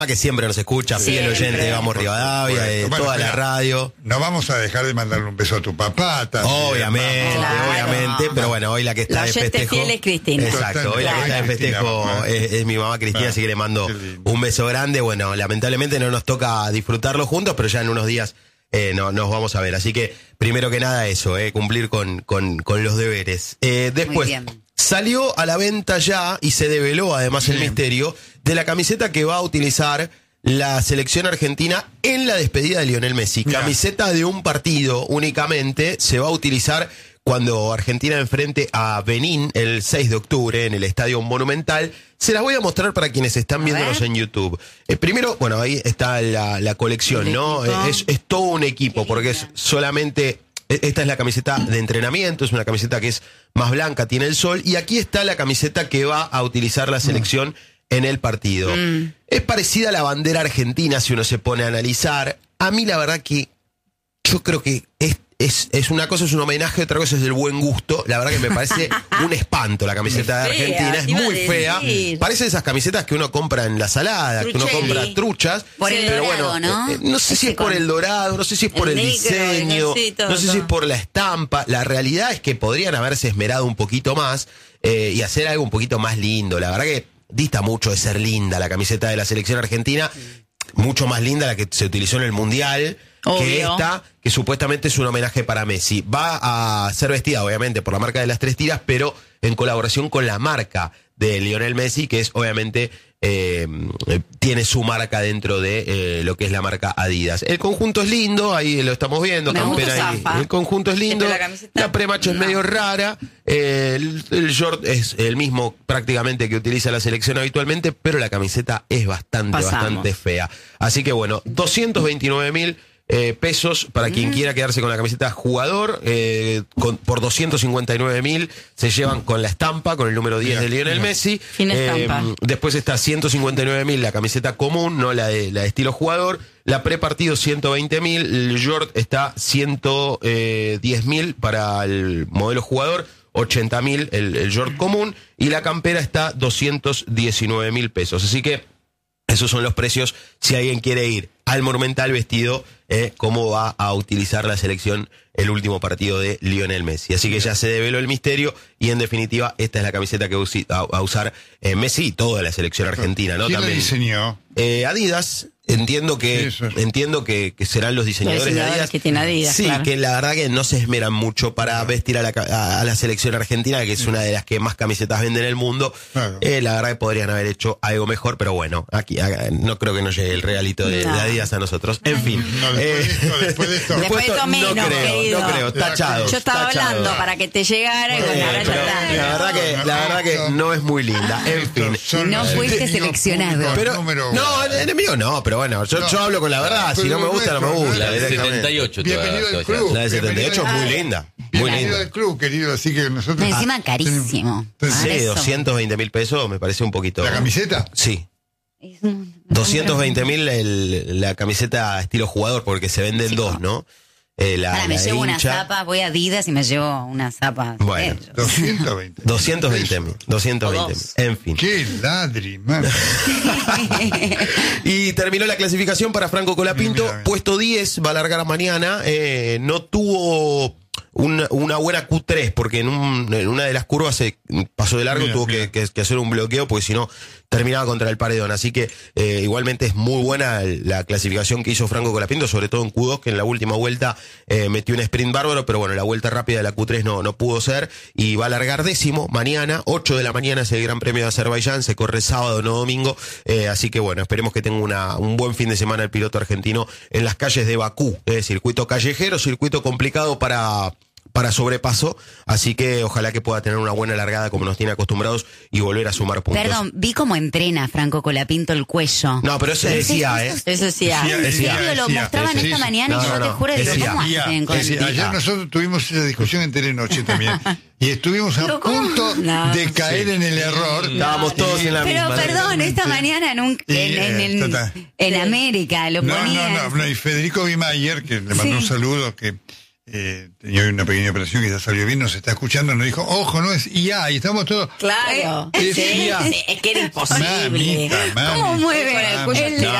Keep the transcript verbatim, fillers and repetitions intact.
que siempre nos escucha, Sí, fiel oyente de Vamos Rivadavia, de Bueno, toda la mira, radio. No vamos a dejar de mandarle un beso a tu papá también. Obviamente, Claro. obviamente, pero bueno, hoy la que está La de oyente festejo. fiel es Cristina. Exacto, hoy la que está de festejo Claro. es, es mi mamá Cristina, Ah, así que le mando qué lindo. un beso grande. Bueno, lamentablemente no nos toca disfrutarlo juntos, pero ya en unos días eh, no, nos vamos a ver. Así que, primero que nada, eso, eh, cumplir con, con, con los deberes. Eh, después, bien. salió a la venta ya y se develó además el misterio de la camiseta que va a utilizar la selección argentina en la despedida de Lionel Messi. Mirá. Camiseta de un partido únicamente, se va a utilizar cuando Argentina enfrente a Benín el seis de octubre en el Estadio Monumental. Se las voy a mostrar para quienes están A viéndonos ver. en YouTube. Eh, primero, bueno, ahí está la, la colección, El ¿no? equipo. Es, es todo un equipo, Qué porque es linda. solamente... Esta es la camiseta de entrenamiento, es una camiseta que es más blanca, tiene el sol, y aquí está la camiseta que va a utilizar la selección en el partido. Mm. Es parecida a la bandera argentina si uno se pone a analizar. A mí la verdad que yo creo que es, es, es una cosa, es un homenaje, otra cosa es el buen gusto. La verdad que me parece un espanto la camiseta de Fea, Argentina, es iba a muy fea. decir. Parece esas camisetas que uno compra en la salada, que uno Truchelli. compra truchas. Por el pero dorado, bueno, ¿no? eh, eh, no sé si Ese es por con- el dorado, no sé si es por el el, negro, diseño, el cosito, no sé si es todo. por la estampa. La realidad es que podrían haberse esmerado un poquito más eh, y hacer algo un poquito más lindo. La verdad que dista mucho de ser linda la camiseta de la selección argentina, mucho más linda la que se utilizó en el Mundial, que Obvio. esta, que supuestamente es un homenaje para Messi. Va a ser vestida, obviamente, por la marca de las tres tiras, pero en colaboración con la marca de Lionel Messi, que es, obviamente, eh, tiene su marca dentro de eh, lo que es la marca Adidas. El conjunto es lindo, ahí lo estamos viendo. Me campera gusta, ahí. zafa. El conjunto es lindo. Pero la camiseta, La premacho es no. medio rara. eh, el, el short es el mismo prácticamente que utiliza la selección habitualmente, pero la camiseta es bastante, Pasamos. bastante fea. Así que bueno, doscientos veintinueve mil eh, pesos para quien quiera quedarse con la camiseta jugador. Eh, con, por doscientos cincuenta y nueve mil se llevan con la estampa, con el número diez Mira, de Lionel mira. Messi. Fina estampa. Después está ciento cincuenta y nueve mil la camiseta común, no la de, la de estilo jugador. La prepartido ciento veinte mil, el short está ciento diez mil para el modelo jugador, ochenta mil el, el short común, y la campera está doscientos diecinueve mil pesos. Así que esos son los precios si alguien quiere ir al Monumental vestido eh, cómo va a utilizar la selección el último partido de Lionel Messi. Así que ya se develó el misterio y en definitiva esta es la camiseta que usi- a, a usar eh, Messi y toda la selección argentina, ¿no? ¿Quién la También diseñó? eh, Adidas. Entiendo que Eso es. entiendo que, que serán los diseñadores, Los diseñadores de Adidas. que tiene Adidas, Sí, claro. que la verdad que no se esmeran mucho para vestir a la, ca- a, a la selección argentina, que es una de las que más camisetas vende en el mundo. Claro. Eh, la verdad que podrían haber hecho algo mejor, pero bueno, aquí a- no creo que nos llegue el regalito de, No. de Adidas a nosotros. En fin. No, después de esto, después de esto. Después de esto menos, no creo, querido. no creo, tachado. Yo estaba tachado. hablando para que te llegara y Eh, bueno, ahora pero ya la está. verdad que, la verdad que no es muy linda. En fin. Estos son No los fuiste enemigos seleccionado. públicos Pero, número no, uno. el enemigo no, pero bueno, yo, No. yo hablo con la verdad. Si Pero no me gusta, no me nuestro, gusta. La de directamente. setenta y ocho. Bienvenido toda- al toda- club. La de setenta y ocho es muy Bienvenido- linda. Muy Bienvenido linda. al club, querido, así que nosotros... Encima Ah, carísimo. tenemos- Ahora Sí, eso. doscientos veinte mil pesos me parece un poquito. ¿La camiseta? Sí. Es un- doscientos veinte mil la camiseta estilo jugador, porque se venden Sí, dos, ¿no? Eh, la, Ahora me la de llevo una hincha. zapa, voy a Adidas y me llevo una zapa. Bueno. Eh, doscientos veinte. doscientos veinte mil. doscientos veinte O mil. dos. En fin. Qué ladri, man. Y terminó la clasificación para Franco Colapinto. Mira, mira. Puesto diez, va a largar mañana. Eh, no tuvo una, una buena Q tres, porque en, un- en una de las curvas se pasó de largo, Mira, tuvo mira. que, que- que hacer un bloqueo, porque si no terminaba contra el paredón. Así que eh, igualmente es muy buena la clasificación que hizo Franco Colapinto, sobre todo en Q dos, que en la última vuelta eh, metió un sprint bárbaro, pero bueno, la vuelta rápida de la Q tres no, no pudo ser, y va a largar décimo mañana, ocho de la mañana es el Gran Premio de Azerbaiyán, se corre sábado, no domingo, eh, así que bueno, esperemos que tenga una, un buen fin de semana el piloto argentino en las calles de Bakú, eh, circuito callejero, circuito complicado para... para sobrepaso, así que ojalá que pueda tener una buena largada como nos tiene acostumbrados y volver a sumar puntos. Perdón, vi cómo entrena Franco Colapinto el cuello. No, pero eso decía, ¿eh? Eso sí, ah. Decía, en decía, serio lo decía, mostraban decía, esta sí, mañana no, y yo no, te no, juro, digo, decía. ¿cómo Decía, hacen con decía, el ayer Ah. nosotros tuvimos esa discusión en Telenoche también. Y estuvimos a Pero, ¿cómo? punto No, de caer en el error. Estábamos todos en la Pero misma. perdón, esta mañana en, un, Y, en, en, eh, en- total. en América lo No, no, ponían. no, no, y Federico Bimayer, que le mandó Sí. un saludo, que eh, tenía una pequeña operación que ya salió bien, nos está escuchando, nos dijo, ojo, no es I A, y estamos todos... Claro. Es Sí, I A. sí, es que era imposible. Mamita, mamita, ¿Cómo mueve mamita. el cuello?